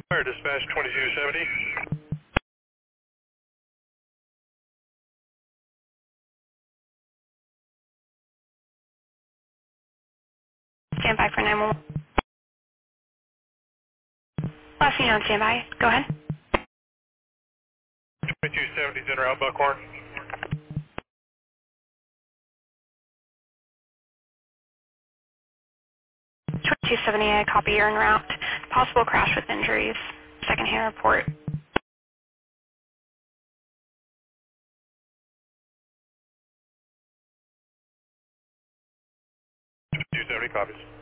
Fire dispatch 2270. Stand by for 911. Last unit on standby. Go ahead. 2270 is in route Buckhorn. 2270, I copy you're en route. Possible crash with injuries. Second hand report. 270 copies.